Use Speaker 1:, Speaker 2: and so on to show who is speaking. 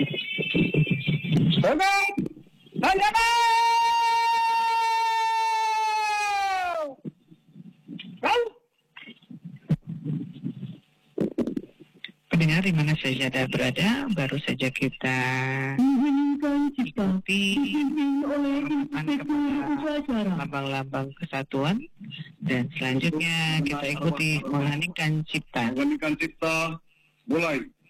Speaker 1: Pendengar di mana saja Anda berada, baru saja kita ikuti lambang-lambang kesatuan, dan selanjutnya kita ikuti mengheningkan cipta.
Speaker 2: Mengheningkan cipta, mulai.